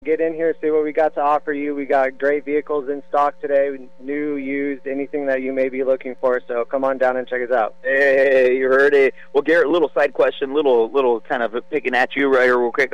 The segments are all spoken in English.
Get in here, see what we got to offer you. We got great vehicles in stock today, new, used, anything that you may be looking for. So come on down and check us out. Hey, you heard it. Well, Garrett, little side question, little kind of picking at you right here real quick.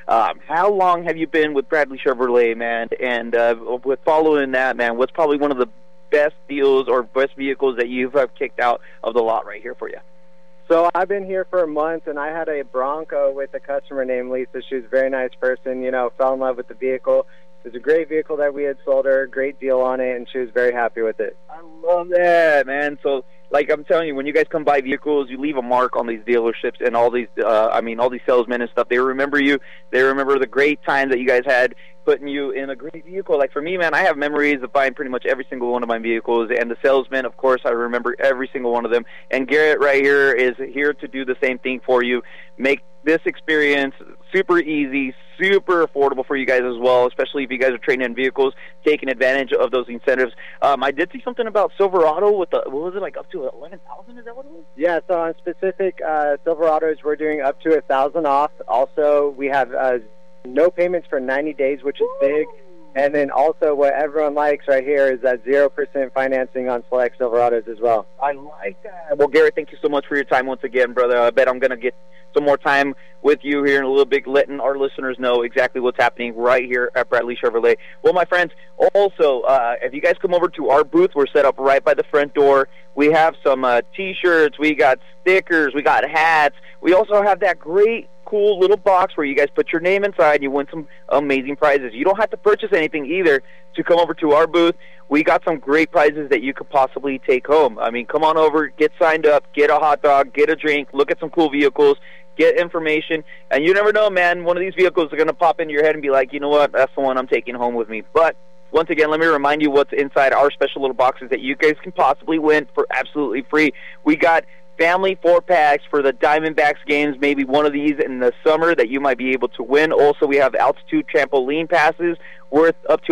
How long have you been with Bradley Chevrolet, man? And with following that, man, what's probably one of the best deals or best vehicles that you've kicked out of the lot right here for you? So I've been here for a month, and I had a Bronco with a customer named Lisa. She was a very nice person, fell in love with the vehicle. It was a great vehicle that we had sold her, great deal on it, and she was very happy with it. I love that, man. So, like I'm telling you, when you guys come buy vehicles, you leave a mark on these dealerships and all these, all these salesmen and stuff. They remember you. They remember the great times that you guys had putting you in a great vehicle. Like for me, man, I have memories of buying pretty much every single one of my vehicles, and the salesmen, of course, I remember every single one of them. And Garrett right here is here to do the same thing for you. Make this experience super easy, super affordable for you guys as well, especially if you guys are trading in vehicles, taking advantage of those incentives. I did see something about Silverado with the, what was it, like up to 11,000? Is that what it was? Yeah, so on specific Silverados, we're doing up to 1,000 off. Also, we have no payments for 90 days, which is big. And then also what everyone likes right here is that 0% financing on select Silverados as well. I like that. Well, Garrett, thank you so much for your time once again, brother. I bet I'm going to get some more time with you here in a little bit, letting our listeners know exactly what's happening right here at Bradley Chevrolet. Well, my friends, also, if you guys come over to our booth, we're set up right by the front door. We have some T-shirts, we got stickers, we got hats. We also have that great cool little box where you guys put your name inside and you win some amazing prizes. You don't have to purchase anything either to come over to our booth. We got some great prizes that you could possibly take home. I mean, come on over, get signed up, get a hot dog, get a drink, look at some cool vehicles, get information, and you never know, man, one of these vehicles are going to pop into your head and be like, you know what, that's the one I'm taking home with me. But once again, let me remind you what's inside our special little boxes that you guys can possibly win for absolutely free. We got family 4-packs for the Diamondbacks games, maybe one of these in the summer that you might be able to win. Also, we have altitude trampoline passes worth up to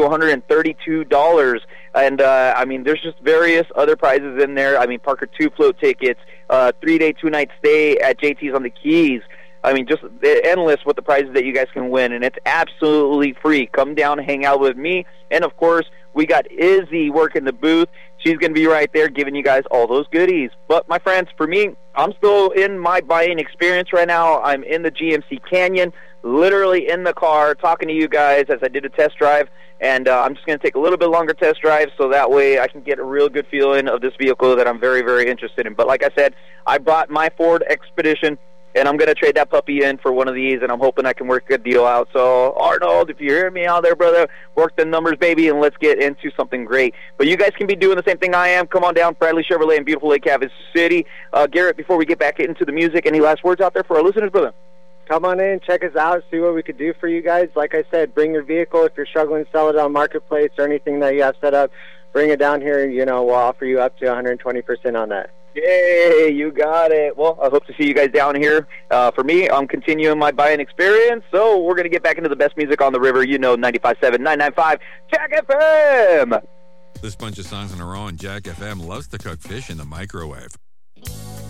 $132. And, I mean, there's just various other prizes in there. I mean, Parker 2 float tickets, 3-day, 2-night stay at JT's on the Keys. I mean, just endless with the prizes that you guys can win, and it's absolutely free. Come down, hang out with me, and, of course, we got Izzy working the booth. She's going to be right there giving you guys all those goodies. But, my friends, for me, I'm still in my buying experience right now. I'm in the GMC Canyon, literally in the car, talking to you guys as I did a test drive. And I'm just going to take a little bit longer test drive so that way I can get a real good feeling of this vehicle that I'm very, very interested in. But like I said, I bought my Ford Expedition, and I'm going to trade that puppy in for one of these, and I'm hoping I can work a good deal out. So, Arnold, if you hear me out there, brother, work the numbers, baby, and let's get into something great. But you guys can be doing the same thing I am. Come on down, Bradley Chevrolet in beautiful Lake Havasu City. Garrett, before we get back into the music, any last words out there for our listeners, brother? Come on in, check us out, see what we could do for you guys. Like I said, bring your vehicle. If you're struggling to sell it on Marketplace or anything that you have set up, bring it down here. We'll offer you up to 120% on that. Yay, you got it. Well, I hope to see you guys down here. For me, I'm continuing my buying experience, so we're going to get back into the best music on the river. 95.7, 995, Jack FM. This bunch of songs in a row, and Jack FM loves to cook fish in the microwave.